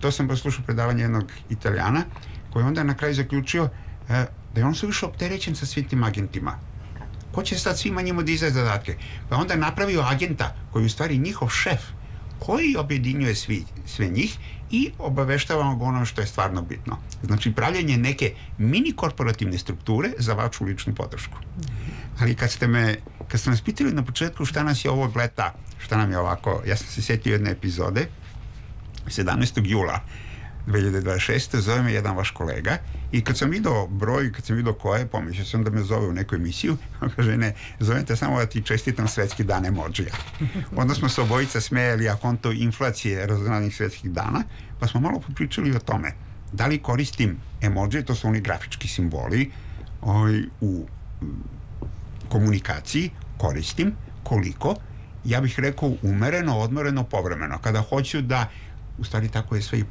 to sam poslušao predavanje jednog Italijana, koji onda na kraju zaključio da je on suviše opterećen sa svim tim agentima. Ko će sad svima njima da izdaje zadatke? Pa onda napravio agenta koji je u stvari njihov šef, koji objedinjuje sve njih i obaveštava ga ono što je stvarno bitno. Znači, pravljenje neke mini korporativne strukture za vašu ličnu podršku. Ali kad ste nas pitali na početku šta nas je ovog leta, šta nam je ovako, ja sam se sjetio jedne epizode, 17. jula 2026. zove me jedan vaš kolega i kad sam vidio broj, kad sam vidio ko je, pomislio sam da me zove u neku emisiju, on kaže, ne, zovete samo da ti čestitam svetski dan emodžija. Onda smo se obojica smejali a konto inflacije raznoraznih svetskih dana, pa smo malo popričali o tome. Da li koristim emodžije, to su oni grafički simboli, u komunikaciji, koristim, koliko, ja bih rekao umereno, odmoreno, povremeno. Kada hoću da, u stvari tako je sve i